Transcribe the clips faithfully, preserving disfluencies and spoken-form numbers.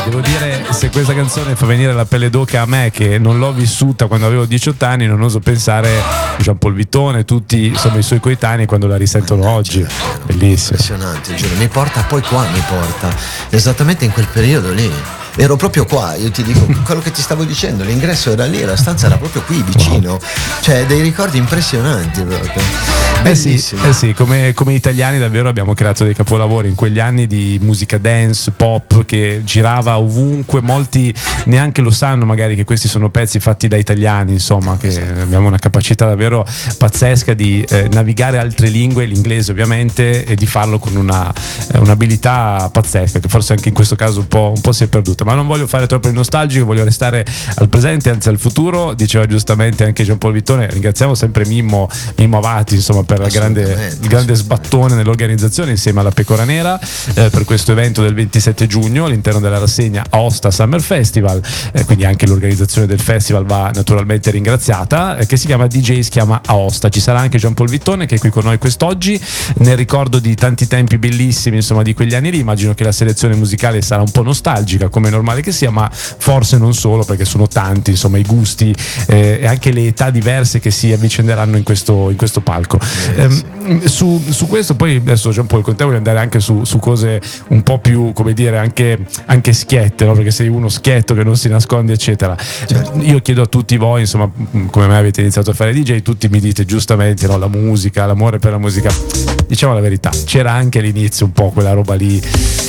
Devo dire, se questa canzone fa venire la pelle d'oca a me, che non l'ho vissuta quando avevo diciotto anni, non oso pensare a Jean Paul Vittone, tutti insomma i suoi coetanei quando la risentono oggi. Bellissimo. Impressionante, giuro. Mi porta poi qua, mi porta esattamente in quel periodo lì. Ero proprio qua, io ti dico quello che ti stavo dicendo, l'ingresso era lì, la stanza era proprio qui vicino, wow. Cioè dei ricordi impressionanti proprio. Eh sì, eh sì, come, come italiani davvero abbiamo creato dei capolavori in quegli anni di musica dance, pop che girava ovunque, molti neanche lo sanno magari che questi sono pezzi fatti da italiani, insomma, che abbiamo una capacità davvero pazzesca di eh, navigare altre lingue, l'inglese ovviamente, e di farlo con una, eh, un'abilità pazzesca che forse anche in questo caso un po', un po' si è perduta. Ma non voglio fare troppo il nostalgico, voglio restare al presente, anzi al futuro. Diceva giustamente anche Jean Paul Vittone, ringraziamo sempre Mimmo, Mimmo Avati, insomma, per la grande, il grande sbattone nell'organizzazione insieme alla Pecora Nera eh, per questo evento del ventisette giugno all'interno della rassegna Aosta Summer Festival, eh, quindi anche l'organizzazione del festival va naturalmente ringraziata, eh, che si chiama D J, si chiama Aosta. Ci sarà anche Jean Paul Vittone che è qui con noi quest'oggi, nel ricordo di tanti tempi bellissimi, insomma, di quegli anni lì. Immagino che la selezione musicale sarà un po' nostalgica, come normale che sia, ma forse non solo, perché sono tanti insomma i gusti eh, e anche le età diverse che si avvicenderanno in questo, in questo palco. Eh, ehm, su, su questo poi adesso Jean Paul, con te voglio andare anche su, su cose un po' più, come dire, anche, anche schiette, no? Perché sei uno schietto che non si nasconde eccetera. Certo. Io chiedo a tutti voi, insomma, come mai avete iniziato a fare D J, tutti mi dite giustamente, no? La musica, l'amore per la musica. Diciamo la verità, c'era anche all'inizio un po' quella roba lì,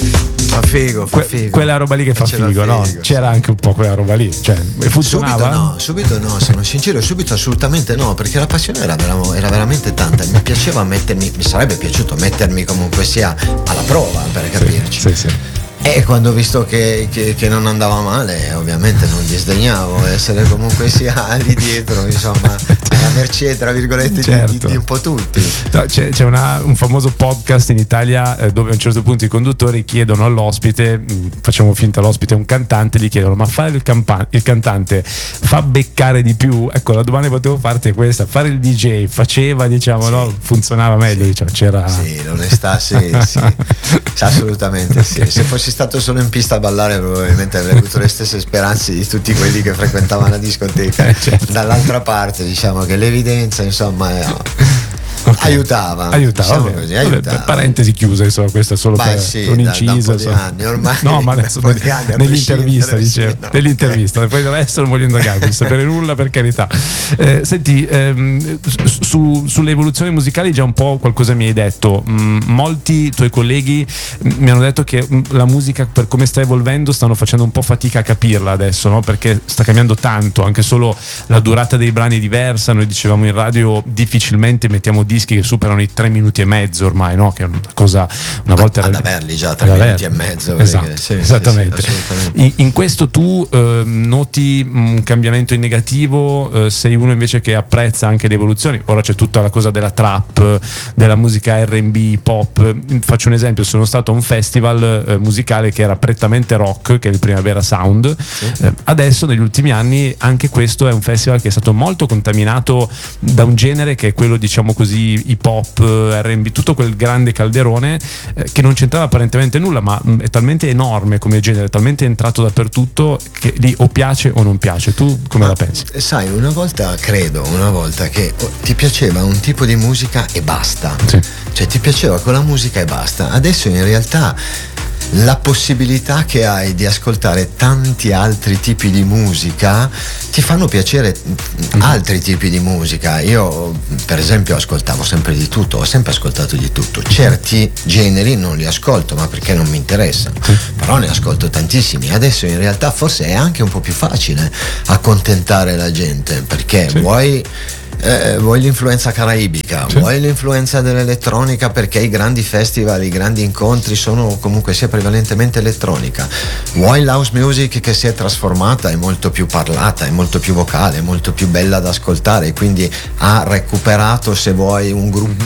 fa figo, fa figo. Que- quella roba lì che fa figo, figo, no? C'era anche un po' quella roba lì, cioè funzionava? Subito no, subito no, sono sincero, subito assolutamente no, perché la passione era, vera- era veramente tanta, mi piaceva mettermi, mi sarebbe piaciuto mettermi comunque sia alla prova, per capirci. Sì, sì, sì. E quando ho visto che, che, che non andava male, ovviamente non disdegnavo essere comunque sia lì dietro, insomma, alla mercé, tra virgolette, certo. di, di, di un po' tutti. No, c'è c'è una, un famoso podcast in Italia eh, dove a un certo punto i conduttori chiedono all'ospite, mh, facciamo finta l'ospite è un cantante, gli chiedono: ma fare il, campa- il cantante fa beccare di più? Ecco, la domanda che potevo farti è questa: fare il D J faceva, diciamo, sì. no? Funzionava meglio, sì. diciamo, c'era... Sì, l'onestà, sì, sì. Assolutamente sì. Se fossi stato solo in pista a ballare probabilmente avrei avuto le stesse speranze di tutti quelli che frequentavano la discoteca. Eh, certo. Dall'altra parte diciamo che l'evidenza insomma okay. aiutava aiutava, diciamo così, aiutava. Vabbè, parentesi chiuse, insomma, questo è solo Beh, per sì, un inciso da, da un po' di anni ormai. No, ma adesso un po' di anni, nell'intervista dicevo, sì, no. nell'intervista poi del resto non voglio indagare, non sapere nulla, per carità. Eh, senti, ehm, su, sulle evoluzioni musicali già un po' qualcosa mi hai detto. Mm, molti tuoi colleghi mi hanno detto che la musica, per come sta evolvendo, stanno facendo un po' fatica a capirla adesso, no? Perché sta cambiando tanto, anche solo la durata dei brani è diversa. Noi dicevamo in radio difficilmente mettiamo dischi che superano i tre minuti e mezzo ormai, no? Che è una cosa, una volta ad era... averli già tre minuti e mezzo, esatto, perché, sì, esattamente. Sì, sì, in, in questo tu eh, noti un cambiamento in negativo? Eh, sei uno invece che apprezza anche le evoluzioni? Ora c'è tutta la cosa della trap, della musica R and B, pop. Faccio un esempio: sono stato a un festival eh, musicale che era prettamente rock, che è il Primavera Sound. Sì. Eh, adesso negli ultimi anni anche questo è un festival che è stato molto contaminato da un genere che è quello, diciamo così, hip hop, R and B, tutto quel grande calderone eh, che non c'entrava apparentemente nulla, ma mh, è talmente enorme come genere, talmente entrato dappertutto che lì o piace o non piace. Tu come ma, la pensi? Sai, una volta credo, una volta che oh, ti piaceva un tipo di musica e basta, sì. Cioè ti piaceva quella musica e basta. Adesso in realtà la possibilità che hai di ascoltare tanti altri tipi di musica ti fanno piacere altri tipi di musica. Io per esempio ascoltavo sempre di tutto, ho sempre ascoltato di tutto. Certi generi non li ascolto, ma perché non mi interessano, però ne ascolto tantissimi. Adesso in realtà forse è anche un po' più facile accontentare la gente, perché sì. vuoi Eh, vuoi l'influenza caraibica, sì. vuoi l'influenza dell'elettronica, perché i grandi festival, i grandi incontri sono comunque sia prevalentemente elettronica, vuoi l'house music che si è trasformata, è molto più parlata, è molto più vocale, è molto più bella da ascoltare, quindi ha recuperato, se vuoi, un gruppo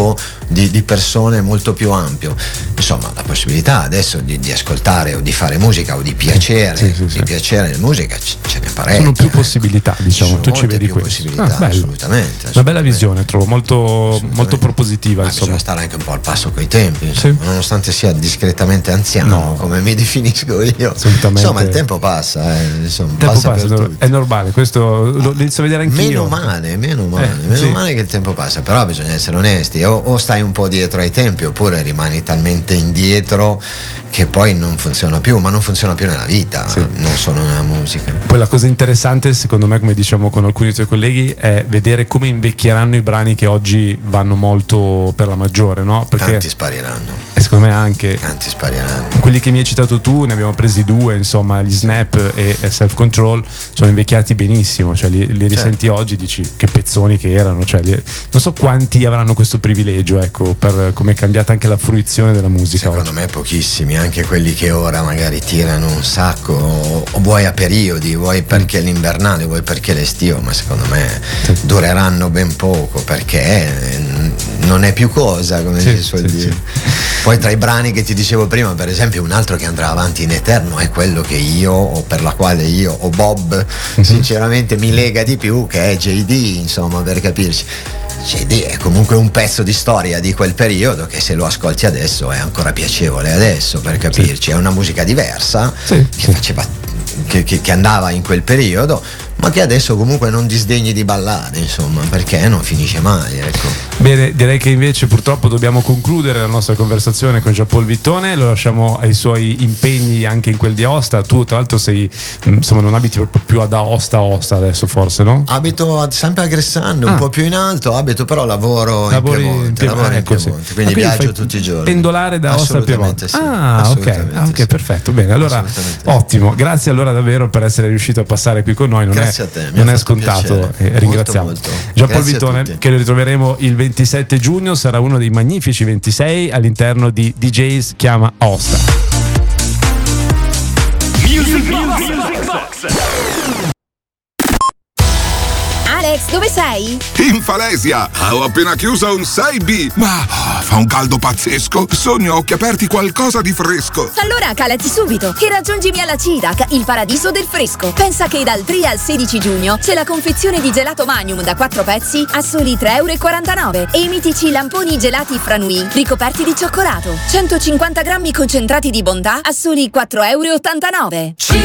di, di persone molto più ampio. Insomma, la possibilità adesso di, di ascoltare o di fare musica o di piacere, sì, sì, di sì. piacere in musica ce, ce ne parecchie. Sono più eh. possibilità, diciamo, Sono tu ci molte vedi più questo. possibilità, Ah, assolutamente, Una bella visione, trovo, molto, molto propositiva. Ma Insomma, bisogna stare anche un po' al passo coi tempi, sì. nonostante sia discretamente anziano, No. come mi definisco io. Assolutamente. Insomma, il tempo passa, eh. Insomma, il tempo passa, passa, per è tutti. normale, questo lo inizio a vedere anch'io. Meno male, meno male, Eh, meno sì. male che il tempo passa, però bisogna essere onesti, o, o stai un po' dietro ai tempi oppure rimani talmente indietro che poi non funziona più, ma non funziona più nella vita, Sì. non solo nella musica. Poi la cosa interessante, secondo me, come diciamo con alcuni tuoi colleghi, è vedere come invecchieranno i brani che oggi vanno molto per la maggiore, no? Perché Tanti spariranno, e secondo me anche tanti spariranno. quelli che mi hai citato tu, ne abbiamo presi due, insomma, gli Snap e, e Self Control sono invecchiati benissimo, cioè li, li risenti Certo. oggi, dici che pezzoni che erano, cioè li- non so quanti avranno questo privilegio, ecco, per come è cambiata anche la fruizione della musica Secondo oggi. me pochissimi, anche quelli che ora magari tirano un sacco, o, o vuoi a periodi, vuoi perché l'invernale, vuoi perché l'estivo, ma secondo me Sì. dureranno ben poco perché eh, non è più cosa, come Sì, si suol sì, dire. sì. Poi tra i brani che ti dicevo prima, per esempio, un altro che andrà avanti in eterno è quello che io, o per la quale io, o Bob, sinceramente mi lega di più, che è J D, insomma, per capirci. J D è comunque un pezzo di storia di quel periodo che se lo ascolti adesso è ancora piacevole adesso, per capirci. È una musica diversa, Sì, che sì. faceva che, che, che andava in quel periodo, ma che adesso comunque non disdegni di ballare, insomma, perché non finisce mai, ecco. Bene, direi che invece purtroppo dobbiamo concludere la nostra conversazione con Jean-Paul Vittone, lo lasciamo ai suoi impegni anche in quel di Aosta. Tu tra l'altro sei, insomma, non abiti proprio più ad Aosta Aosta adesso, forse, no? Abito a- sempre a Gressando, Ah. un po' più in alto, abito però lavoro Lavori in Piemonte, in Piemonte, lavoro in ecco, sì. Piemonte, Ah, quindi quindi viaggio fai tutti i giorni. pendolare da Aosta a Piemonte. Assolutamente sì. Ah, ok, Assolutamente ah, ok, sì. perfetto. Bene, allora Assolutamente sì. ottimo. Grazie allora davvero per essere riuscito a passare qui con noi. Non Grazie è, a te, mi non ha è fatto scontato. piacere. E ringraziamo. Molto, molto. Jean-Paul Grazie a Vittone, tutti. che lo ritroveremo il ventisette giugno, sarà uno dei magnifici ventisei all'interno di D Js Chiama Aosta. Music Box. Music Box. Alex, dove sei? In Falesia! Ho appena chiuso un sei B! Ma ah, fa un caldo pazzesco! Sogno a occhi aperti qualcosa di fresco! Allora calati subito e raggiungimi alla Cidac, il paradiso del fresco. Pensa che dal tre al sedici giugno c'è la confezione di gelato Magnum da quattro pezzi a soli tre e quarantanove euro e i mitici lamponi gelati Franui ricoperti di cioccolato. centocinquanta grammi concentrati di bontà a soli quattro e ottantanove euro.